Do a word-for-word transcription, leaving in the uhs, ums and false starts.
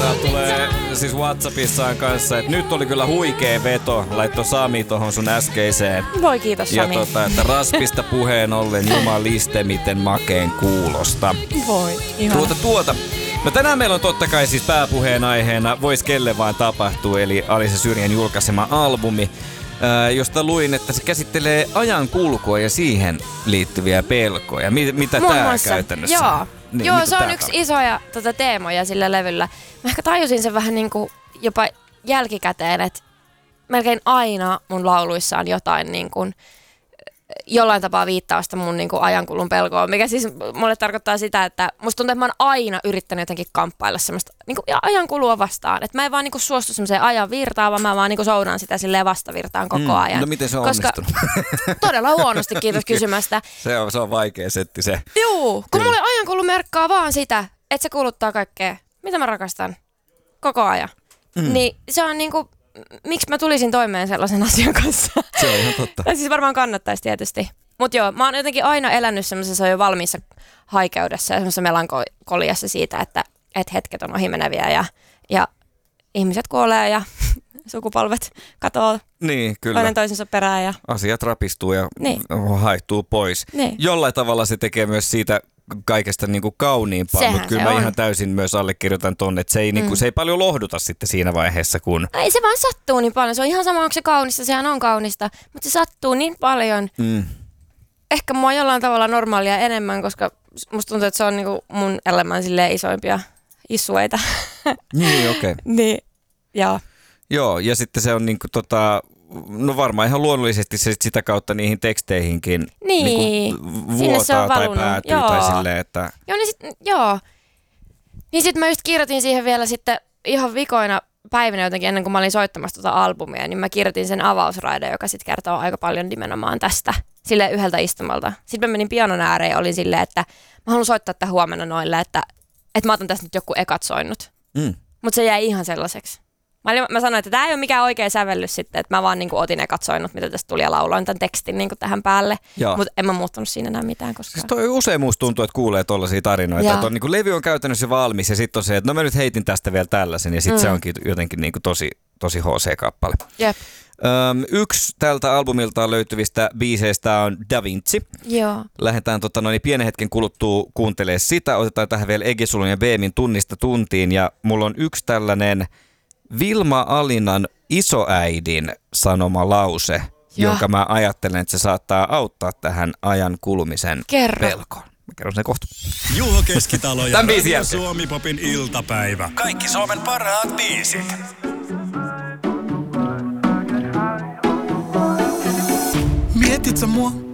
Täällä tulee siis WhatsAppissaan kanssa, että nyt oli kyllä huikea veto, laitto Sami tohon sun äskeiseen. Voi kiitos ja Sami. Ja tota, että raspista puheen ollen jumaliste, miten makeen kuulosta. Voi, ihana. Tuota tuota. No tänään meillä on totta kai siis pääpuheen aiheena Vois kelle vaan tapahtuu, eli Alisa Syrjän julkaisema albumi, ää, josta luin, että se käsittelee ajan kulkua ja siihen liittyviä pelkoja. Mit, mitä Muun tää muassa. käytännössä? Joo, Niin, Joo mitä se on tää yksi tarkoittaa? isoja tota, teemoja sillä levyllä. Mä ehkä tajusin sen vähän niin kuin jopa jälkikäteen, että melkein aina mun lauluissa on jotain niin kuin, jollain tapaa viittausta mun niin kuin ajankulun pelkoon, mikä siis mulle tarkoittaa sitä, että musta tuntuu, että mä oon aina yrittänyt jotenkin kamppailla semmoista niin kuin ajankulua vastaan. Että mä en vaan niin kuin suostu semmoiseen ajan virtaan, vaan mä vaan niin kuin soudaan sitä silleen vastavirtaan koko Mm, ajan. no miten se on Koska onnistunut? todella huonosti, kiitos kysymästä. Se on, se on vaikea setti se. Juu, kun Kyllä. mulle ajankulu merkkaa vaan sitä, että se kuluttaa kaikkea, mitä mä rakastan koko ajan. Mm. Niin se on niinku, miksi mä tulisin toimeen sellaisen asian kanssa. Se on ihan totta. Tai siis varmaan kannattaisi tietysti. Mut joo, mä oon jotenkin aina elänyt semmoisessa jo valmiissa haikeudessa ja semmoisessa melankoliassa siitä, että et hetket on ohimeneviä ja, ja ihmiset kuolee ja sukupolvet katoo Niin, kyllä. toinen toisensa perään. Ja... Asiat rapistuu ja Niin. haihtuu pois. Niin. Jollain tavalla se tekee myös siitä kaikesta niin kuin kauniimpaa, Sehän mutta kyllä se mä on. ihan täysin myös allekirjoitan ton, että se ei, mm. niin kuin, se ei paljon lohduta sitten siinä vaiheessa, kun... Ei se vaan sattuu niin paljon. Se on ihan sama, onko se kaunista, sehän on kaunista, mutta se sattuu niin paljon. Mm. Ehkä mua jollain tavalla normaalia enemmän, koska musta tuntuu, että se on niinku mun elämän silleen isoimpia issueita. Niin, okei. Okay. Niin, joo. Joo, ja sitten se on niin kuin, tota, no varmaan ihan luonnollisesti se sitä kautta niihin teksteihinkin Niin, niin kuin sinne se on vuotaa tai valunut. päätyy Joo. tai silleen, että... Joo, niin sit, joo. Niin sit mä just kirjoitin siihen vielä sitten ihan vikoina päivinä jotenkin ennen kuin mä olin soittamassa tuota albumia, niin mä kirjoitin sen avausraiden, joka sitten kertoo aika paljon nimenomaan tästä sille yhdeltä istumalta. Sitten mä menin pianon ääreen ja olin silleen, että mä haluan soittaa tätä huomenna noille, että, että mä otan tästä nyt joku ekat soinnut. Mm. Mutta se jäi ihan sellaiseksi. Mä, olin, mä sanoin, että tämä ei ole mikään oikea sävellys sitten, että mä vaan niinku otin ekat soinnut, mitä tästä tuli ja lauloin tämän tekstin niinku tähän päälle. Mutta en mä muuttanut siinä enää mitään koskaan. Siis toi usein musta tuntuu, että kuulee tollaisia tarinoita, Joo. että on, niin kuin, levy on käytännössä valmis ja sitten on se, että no mä nyt heitin tästä vielä tällaisen ja sitten mm. se onkin jotenkin niin kuin tosi, tosi H C-kappale. Jep. Öm, yksi tältä albumilta löytyvistä biiseistä on Da Vinci. Joo. Lähdetään tota, noin, pienen hetken kuluttua kuuntelemaan sitä. Otetaan tähän vielä Egisulun ja Beemin tunnista tuntiin. Ja mulla on yksi tällainen Vilma Alinan isoäidin sanoma lause, Ja. jonka mä ajattelen, että se saattaa auttaa tähän ajan kulumisen Kerro. pelkoon. Mä kerron sen kohta. Juho Keskitalo ja Tän biisin Radio jälkeen. Suomi Popin iltapäivä. Kaikki Suomen parhaat biisit. Mietit sä mua?